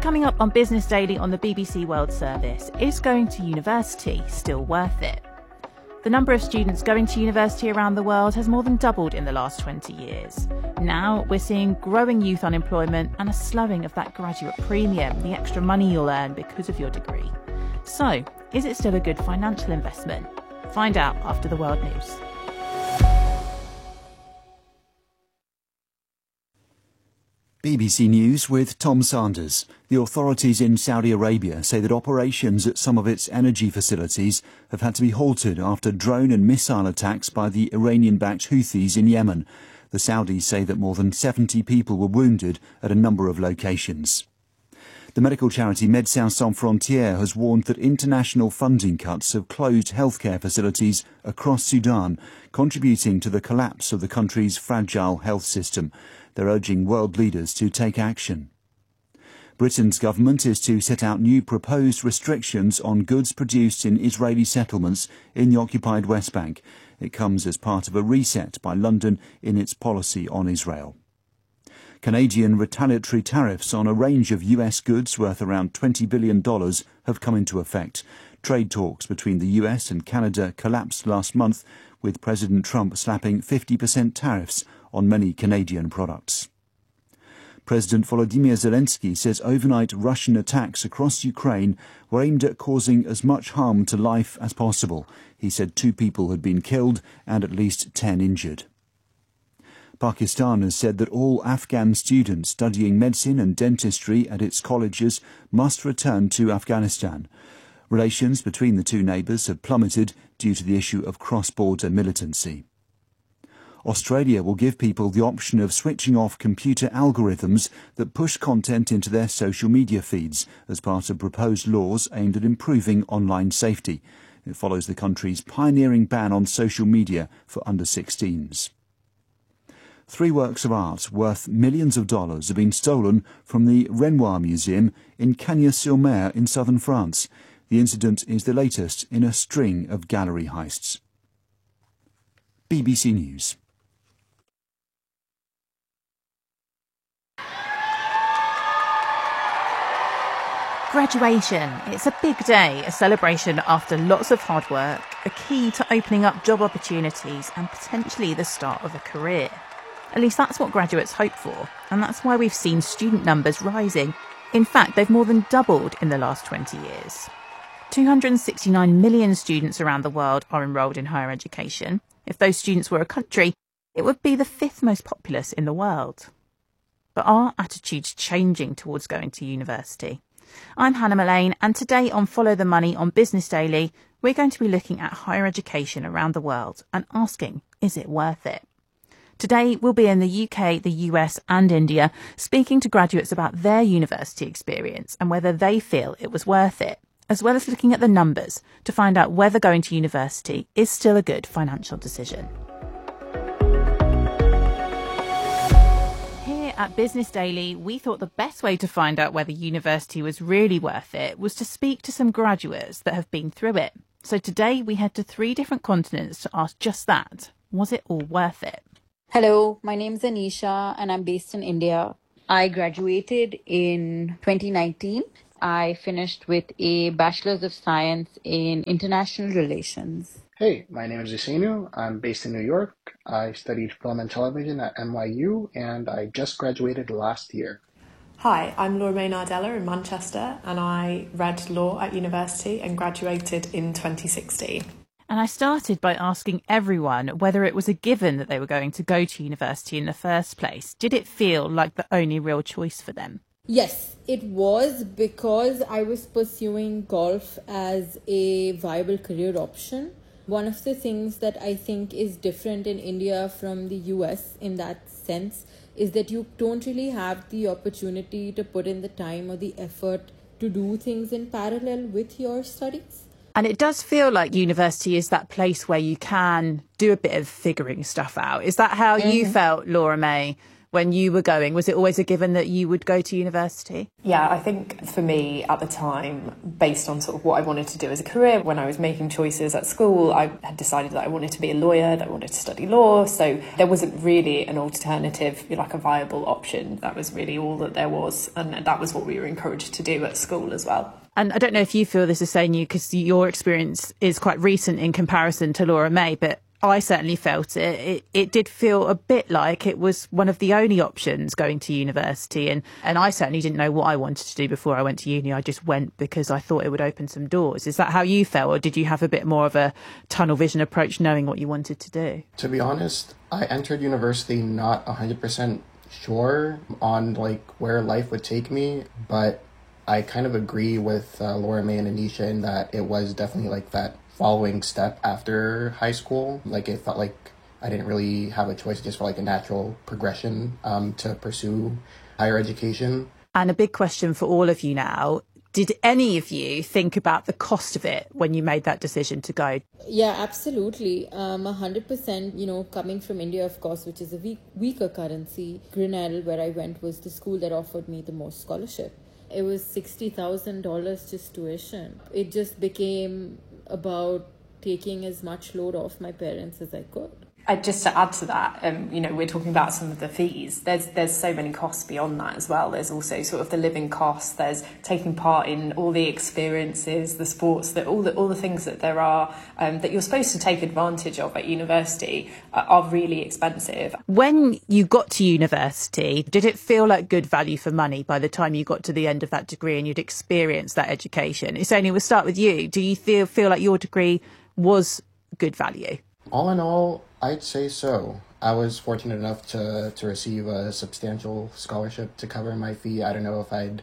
Coming up on Business Daily on the BBC World Service, is going to university still worth it? The number of students going to university around the world has more than doubled in the last 20 years. Now we're seeing growing youth unemployment and a slowing of that graduate premium, the extra money you'll earn because of your degree. So, is it still a good financial investment? Find out after the World News. BBC News with Tom Sanders. The authorities in Saudi Arabia say that operations at some of its energy facilities have had to be halted after drone and missile attacks by the Iranian-backed Houthis in Yemen. The Saudis say that more than 70 people were wounded at a number of locations. The medical charity Médecins Sans Frontières has warned that international funding cuts have closed healthcare facilities across Sudan, contributing to the collapse of the country's fragile health system. They're urging world leaders to take action. Britain's government is to set out new proposed restrictions on goods produced in Israeli settlements in the occupied West Bank. It comes as part of a reset by London in its policy on Israel. Canadian retaliatory tariffs on a range of US goods worth around $20 billion have come into effect. Trade talks between the US and Canada collapsed last month, with President Trump slapping 50% tariffs on many Canadian products. President Volodymyr Zelensky says overnight Russian attacks across Ukraine were aimed at causing as much harm to life as possible. He said 2 people had been killed and at least 10 injured. Pakistan has said that all Afghan students studying medicine and dentistry at its colleges must return to Afghanistan. Relations between the two neighbours have plummeted due to the issue of cross-border militancy. Australia will give people the option of switching off computer algorithms that push content into their social media feeds as part of proposed laws aimed at improving online safety. It follows the country's pioneering ban on social media for under-16s. 3 works of art worth millions of dollars have been stolen from the Renoir Museum in Cagnes-sur-Mer in southern France. The incident is the latest in a string of gallery heists. BBC News. Graduation. It's a big day, a celebration after lots of hard work, a key to opening up job opportunities and potentially the start of a career. At least that's what graduates hope for, and that's why we've seen student numbers rising. In fact, they've more than doubled in the last 20 years. 269 million students around the world are enrolled in higher education. If those students were a country, it would be the 5th most populous in the world. But are attitudes changing towards going to university? I'm Hannah Mullane, and today on Follow the Money on Business Daily, we're going to be looking at higher education around the world and asking, is it worth it? Today, we'll be in the UK, the US and India, speaking to graduates about their university experience and whether they feel it was worth it, as well as looking at the numbers to find out whether going to university is still a good financial decision. Here at Business Daily, we thought the best way to find out whether university was really worth it was to speak to some graduates that have been through it. So today, we head to 3 different continents to ask just that. Was it all worth it? Hello, my name is Anisha and I'm based in India. I graduated in 2019. I finished with a Bachelor's of Science in International Relations. Hey, my name is Isenu. I'm based in New York. I studied film and television at NYU and I just graduated last year. Hi, I'm Laura May Nardella in Manchester and I read law at university and graduated in 2016. And I started by asking everyone whether it was a given that they were going to go to university in the first place. Did it feel like the only real choice for them? Yes, it was, because I was pursuing golf as a viable career option. One of the things that I think is different in India from the US in that sense is that you don't really have the opportunity to put in the time or the effort to do things in parallel with your studies. And it does feel like university is that place where you can do a bit of figuring stuff out. Is that how you felt, Laura May, when you were going? Was it always a given that you would go to university? Yeah, I think for me at the time, based on sort of what I wanted to do as a career, when I was making choices at school, I had decided that I wanted to be a lawyer, that I wanted to study law. So there wasn't really an alternative, like a viable option. That was really all that there was. And that was what we were encouraged to do at school as well. And I don't know if you feel this is saying you, because your experience is quite recent in comparison to Laura May, but I certainly felt it. It did feel a bit like it was one of the only options going to university. And I certainly didn't know what I wanted to do before I went to uni. I just went because I thought it would open some doors. Is that how you felt? Or did you have a bit more of a tunnel vision approach, knowing what you wanted to do? To be honest, I entered university not 100% sure on where life would take me, but I kind of agree with Laura May and Anisha in that it was definitely that following step after high school. It felt like I didn't really have a choice, just for a natural progression to pursue higher education. And a big question for all of you now, did any of you think about the cost of it when you made that decision to go? Yeah, absolutely. 100%, coming from India, of course, which is a weaker currency. Grinnell, where I went, was the school that offered me the most scholarship. It was $60,000 just tuition. It just became about taking as much load off my parents as I could. Just to add to that, we're talking about some of the fees. There's so many costs beyond that as well. There's also sort of the living costs. There's taking part in all the experiences, the sports, all the things that there are that you're supposed to take advantage of at university are really expensive. When you got to university, did it feel like good value for money by the time you got to the end of that degree and you'd experienced that education? Isoni, we'll start with you. Do you feel like your degree was good value? All in all, I'd say so. I was fortunate enough to receive a substantial scholarship to cover my fee. I don't know if I'd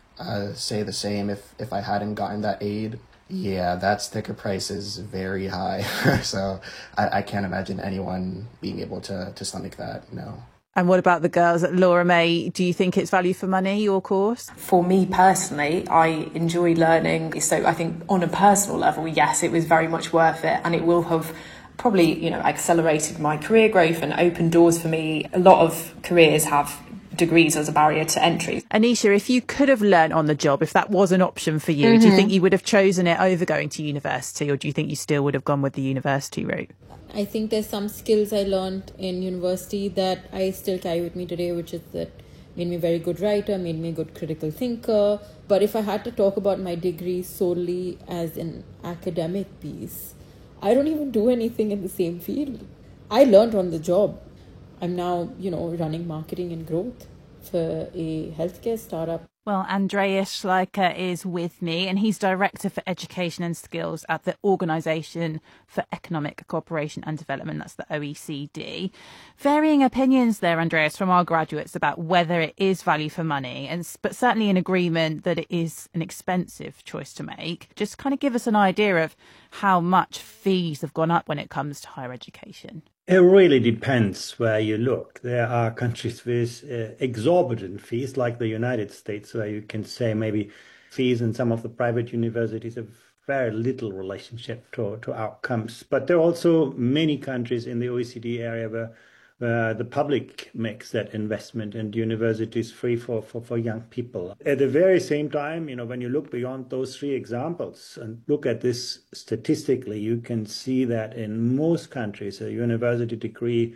say the same if I hadn't gotten that aid. Yeah, that sticker price is very high. So I can't imagine anyone being able to stomach that, no. And what about the girls at Laura May? Do you think it's value for money, your course? For me personally, I enjoy learning. So I think on a personal level, yes, it was very much worth it. And it will have probably, accelerated my career growth and opened doors for me. A lot of careers have degrees as a barrier to entry. Anisha, if you could have learned on the job, if that was an option for you, do you think you would have chosen it over going to university, or do you think you still would have gone with the university route? I think there's some skills I learned in university that I still carry with me today, which is that made me a very good writer, made me a good critical thinker. But if I had to talk about my degree solely as an academic piece, I don't even do anything in the same field. I learned on the job. I'm now, running marketing and growth for a healthcare startup. Well, Andreas Schleicher is with me, and he's Director for Education and Skills at the Organisation for Economic Cooperation and Development, that's the OECD. Varying opinions there, Andreas, from our graduates about whether it is value for money, but certainly an agreement that it is an expensive choice to make. Just kind of give us an idea of how much fees have gone up when it comes to higher education. It really depends where you look. There are countries with exorbitant fees, like the United States, where you can say maybe fees in some of the private universities have very little relationship to outcomes. But there are also many countries in the OECD area where the public makes that investment and universities free for young people. At the very same time, when you look beyond those three examples and look at this statistically, you can see that in most countries, a university degree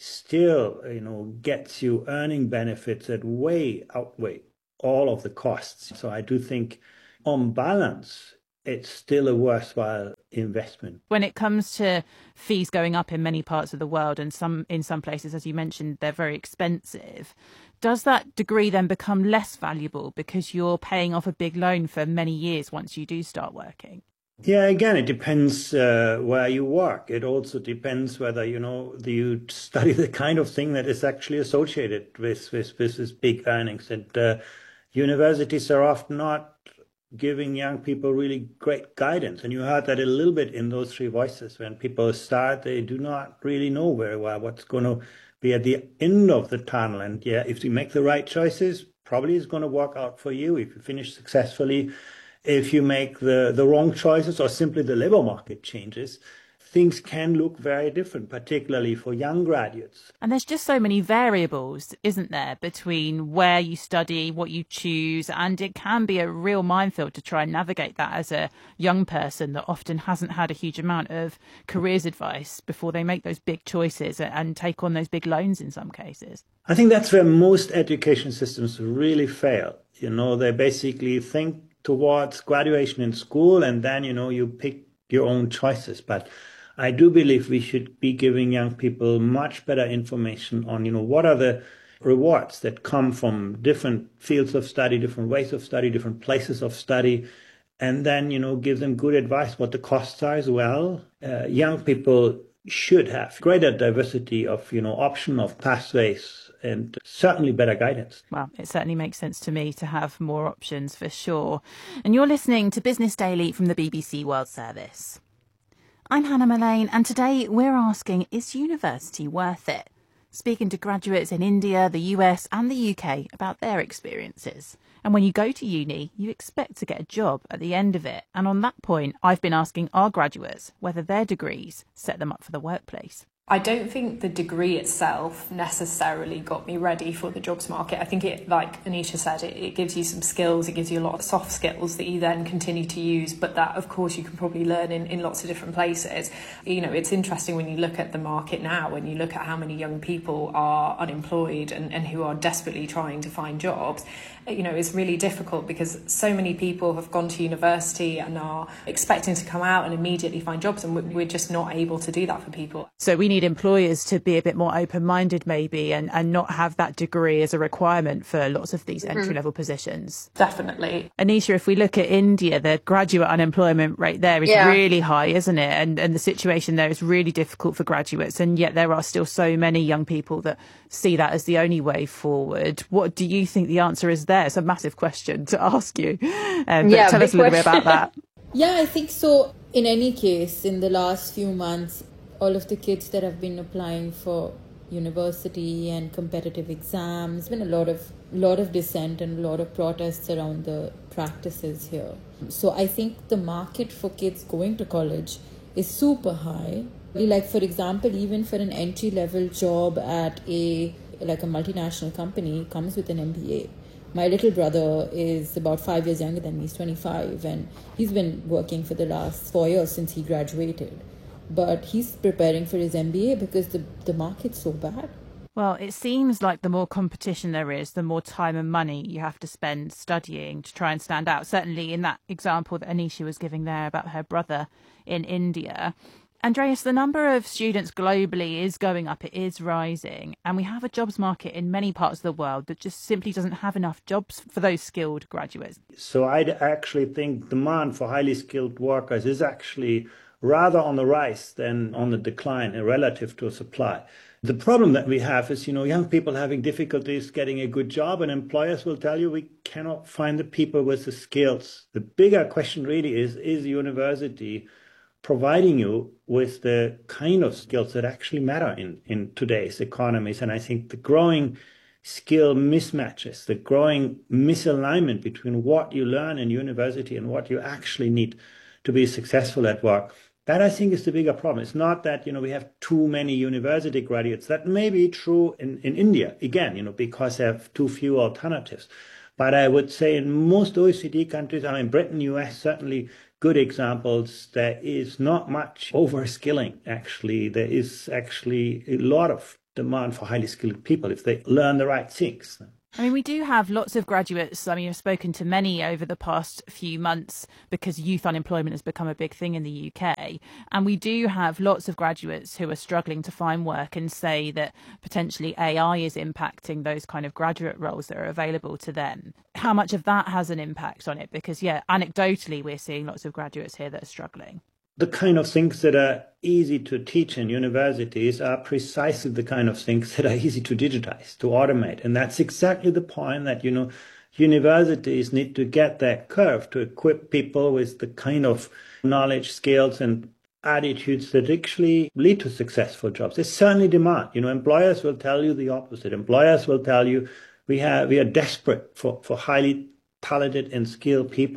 still, gets you earning benefits that way outweigh all of the costs. So I do think on balance, it's still a worthwhile investment. When it comes to fees going up in many parts of the world, and in some places, as you mentioned, they're very expensive, does that degree then become less valuable because you're paying off a big loan for many years once you do start working? Yeah, again, it depends where you work. It also depends whether, you study the kind of thing that is actually associated with big earnings. And universities are often not giving young people really great guidance. And you heard that a little bit in those three voices. When people start, they do not really know very well what's going to be at the end of the tunnel. And yeah, if you make the right choices, probably it's going to work out for you if you finish successfully. If you make the wrong choices or simply the labor market changes, things can look very different, particularly for young graduates. And there's just so many variables, isn't there, between where you study, what you choose, and it can be a real minefield to try and navigate that as a young person that often hasn't had a huge amount of careers advice before they make those big choices and take on those big loans in some cases. I think that's where most education systems really fail. They basically think towards graduation in school and then, you pick your own choices. But I do believe we should be giving young people much better information on, what are the rewards that come from different fields of study, different ways of study, different places of study, and then, give them good advice what the costs are as well. Young people should have greater diversity of, option of pathways and certainly better guidance. Well, it certainly makes sense to me to have more options for sure. And you're listening to Business Daily from the BBC World Service. I'm Hannah Mullane, and today we're asking, is university worth it? Speaking to graduates in India, the US and the UK about their experiences. And when you go to uni, you expect to get a job at the end of it. And on that point, I've been asking our graduates whether their degrees set them up for the workplace. I don't think the degree itself necessarily got me ready for the jobs market. I think it, like Anisha said, it gives you some skills, it gives you a lot of soft skills that you then continue to use, but that of course you can probably learn in lots of different places. It's interesting when you look at the market now, when you look at how many young people are unemployed and who are desperately trying to find jobs. It's really difficult because so many people have gone to university and are expecting to come out and immediately find jobs, and we're just not able to do that for people. So we need employers to be a bit more open-minded maybe and not have that degree as a requirement for lots of these entry-level positions. Definitely. Anisha, if we look at India, the graduate unemployment rate there is really high, isn't it? And the situation there is really difficult for graduates, and yet there are still so many young people that see that as the only way forward. What do you think the answer is there? It's a massive question to ask you. But tell us a little bit about that. Yeah, I think so. In any case, in the last few months, all of the kids that have been applying for university and competitive exams, been a lot of dissent and a lot of protests around the practices here. So I think the market for kids going to college is super high. Like, for example, even for an entry-level job at a multinational company comes with an MBA. My little brother is about 5 years younger than me, he's 25, and he's been working for the last 4 years since he graduated. But he's preparing for his MBA because the market's so bad. Well, it seems like the more competition there is, the more time and money you have to spend studying to try and stand out. Certainly in that example that Anisha was giving there about her brother in India. Andreas, the number of students globally is going up, it is rising, and we have a jobs market in many parts of the world that just simply doesn't have enough jobs for those skilled graduates. So I actually think demand for highly skilled workers is actually rather on the rise than on the decline relative to supply. The problem that we have is, young people having difficulties getting a good job, and employers will tell you we cannot find the people with the skills. The bigger question really is university providing you with the kind of skills that actually matter in today's economies? And I think the growing skill mismatches, the growing misalignment between what you learn in university and what you actually need to be successful at work, that I think is the bigger problem. It's not that, we have too many university graduates. That may be true in India, again, because they have too few alternatives. But I would say in most OECD countries, Britain, US, certainly good examples, there is not much overskilling, actually. There is actually a lot of demand for highly skilled people if they learn the right things. We do have lots of graduates. I've spoken to many over the past few months because youth unemployment has become a big thing in the UK. And we do have lots of graduates who are struggling to find work and say that potentially AI is impacting those kind of graduate roles that are available to them. How much of that has an impact on it? Because, anecdotally, we're seeing lots of graduates here that are struggling. The kind of things that are easy to teach in universities are precisely the kind of things that are easy to digitize, to automate. And that's exactly the point that, universities need to get that curve to equip people with the kind of knowledge, skills and attitudes that actually lead to successful jobs. There's certainly demand. Employers will tell you the opposite. Employers will tell you we are desperate for highly talented and skilled people.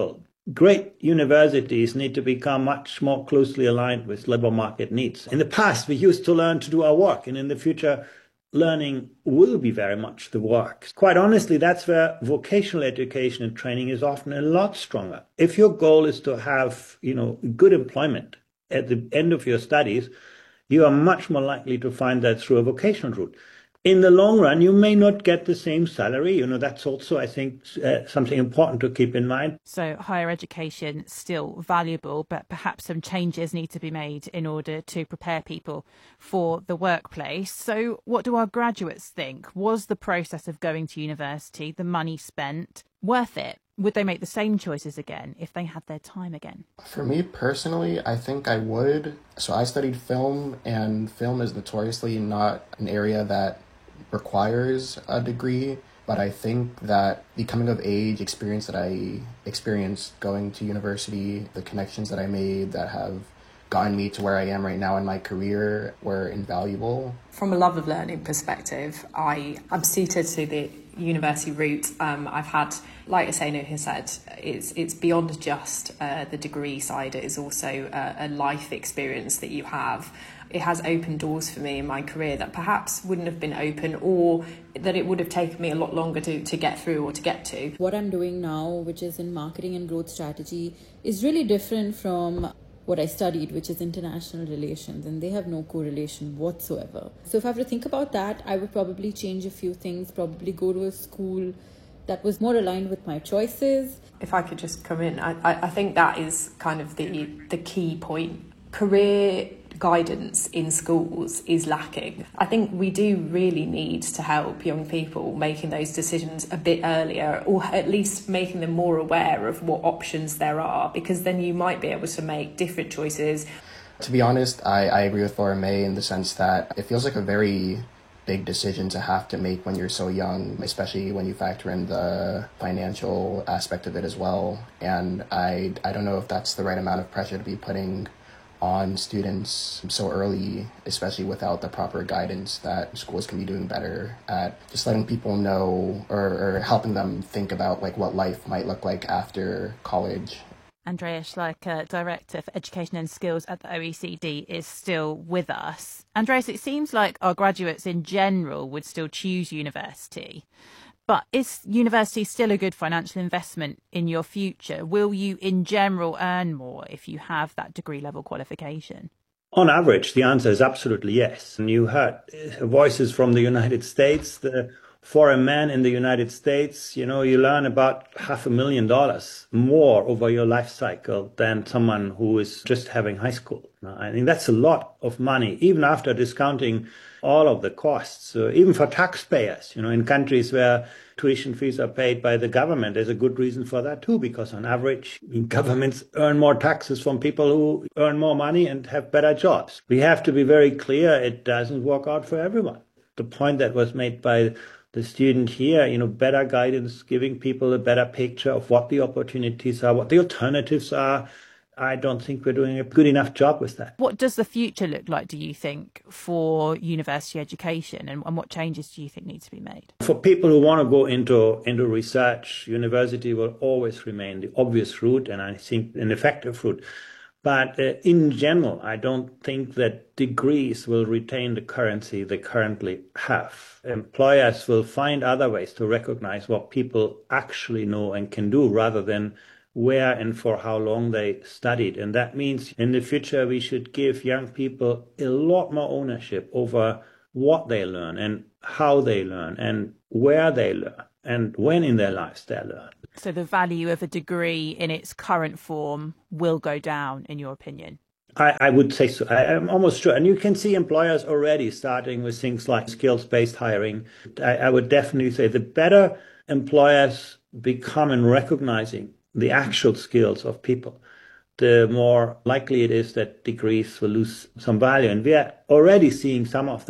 great universities need to become much more closely aligned with labor market needs. In the past, we used to learn to do our work, and in the future, learning will be very much the work. Quite honestly, that's where vocational education and training is often a lot stronger. If your goal is to have, good employment at the end of your studies, you are much more likely to find that through a vocational route. In the long run, you may not get the same salary. That's also, I think, something important to keep in mind. So higher education still valuable, but perhaps some changes need to be made in order to prepare people for the workplace. So what do our graduates think? Was the process of going to university, the money spent, worth it? Would they make the same choices again if they had their time again? For me personally, I think I would. So I studied film, and film is notoriously not an area that requires a degree, but I think that the coming of age experience that I experienced going to university, the connections that I made that have gotten me to where I am right now in my career were invaluable. From a love of learning perspective, I'm suited to the university route. I've had, like Asenu has said, it's beyond just the degree side. It is also a life experience that you have. It has opened doors for me in my career that perhaps wouldn't have been open, or that it would have taken me a lot longer to get through or to get to. What I'm doing now, which is in marketing and growth strategy, is really different from what I studied, which is international relations, and they have no correlation whatsoever. So if I have to think about that, I would probably change a few things, probably go to a school that was more aligned with my choices. If I could just come in, I think that is kind of the key point. Career guidance in schools is lacking. I think we do really need to help young people making those decisions a bit earlier, or at least making them more aware of what options there are, because then you might be able to make different choices. To be honest, I agree with Laura May in the sense that it feels like a very big decision to have to make when you're so young, especially when you factor in the financial aspect of it as well. And I don't know if that's the right amount of pressure to be putting on students so early, especially without the proper guidance that schools can be doing better at just letting people know or helping them think about like what life might look like after college. Andreas Schleicher, Director for Education and Skills at the OECD, is still with us. Andreas, it seems like our graduates in general would still choose university. But is university still a good financial investment in your future? Will you, in general, earn more if you have that degree-level qualification? On average, the answer is absolutely yes. And you heard voices from the United States. For a man in the United States, you learn about $500,000 more over your life cycle than someone who is just having high school. I think that's a lot of money, even after discounting all of the costs. So even for taxpayers, in countries where tuition fees are paid by the government, there's a good reason for that too, because on average, governments earn more taxes from people who earn more money and have better jobs. We have to be very clear, it doesn't work out for everyone. The point that was made by the student here, better guidance, giving people a better picture of what the opportunities are, what the alternatives are. I don't think we're doing a good enough job with that. What does the future look like, do you think, for university education, and what changes do you think need to be made? For people who want to go into research, university will always remain the obvious route, and I think an effective route. But in general, I don't think that degrees will retain the currency they currently have. Employers will find other ways to recognize what people actually know and can do, rather than where and for how long they studied. And that means in the future, we should give young people a lot more ownership over what they learn and how they learn and where they learn and when in their lives they learn. So the value of a degree in its current form will go down, in your opinion? I would say so. I'm almost sure. And you can see employers already starting with things like skills-based hiring. I would definitely say the better employers become in recognizing the actual skills of people, the more likely it is that degrees will lose some value. And we are already seeing some of that.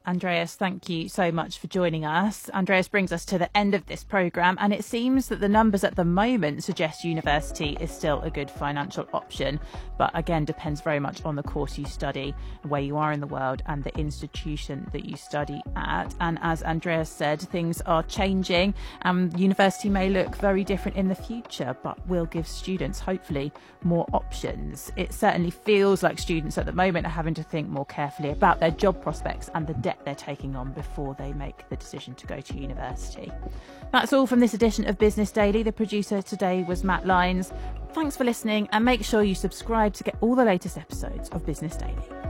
Andreas, thank you so much for joining us. Andreas brings us to the end of this programme, and it seems that the numbers at the moment suggest university is still a good financial option, but again depends very much on the course you study, where you are in the world and the institution that you study at. And as Andreas said, things are changing and university may look very different in the future, but will give students hopefully more options. It certainly feels like students at the moment are having to think more carefully about their job prospects and the debt they're taking on before they make the decision to go to university. That's all from this edition of Business Daily. The producer today was Matt Lyons. Thanks for listening, and make sure you subscribe to get all the latest episodes of Business Daily.